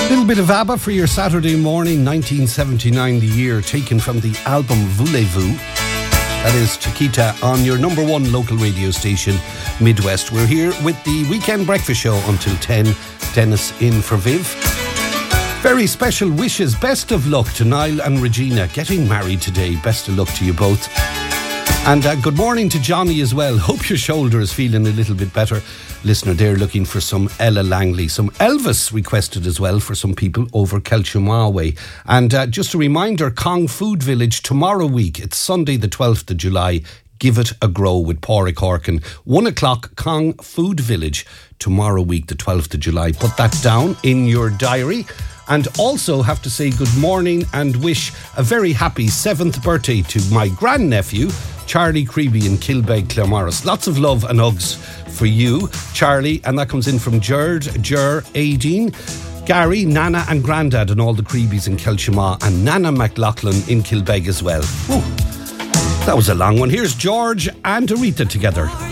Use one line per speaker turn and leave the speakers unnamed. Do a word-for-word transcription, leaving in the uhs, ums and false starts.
Little bit of ABBA for your Saturday morning, nineteen seventy-nine, the year, taken from the album Voulez-Vous. That is Chiquita on your number one local radio station, Midwest. We're here with the Weekend Breakfast Show until ten. Dennis in for Viv. Very special wishes. Best of luck to Niall and Regina getting married today. Best of luck to you both. And uh, good morning to Johnny as well. Hope your shoulder is feeling a little bit better. Listener there looking for some Ella Langley. Some Elvis requested as well for some people over Kelchuma way. And uh, just a reminder, Cong Food Village tomorrow week. It's Sunday the twelfth of July. Give it a grow with Pádraig Corkin. One o'clock, Cong Food Village tomorrow week, the twelfth of July. Put that down in your diary. And also have to say good morning and wish a very happy seventh birthday to my grandnephew, Charlie Creeby in Kilbeg, Claremorris. Lots of love and hugs for you, Charlie. And that comes in from Gerd, Ger, Aideen, Gary, Nana and Grandad and all the Creebies in Kelchuma, and Nana McLaughlin in Kilbeg as well. Whew. That was a long one. Here's George and Aretha together.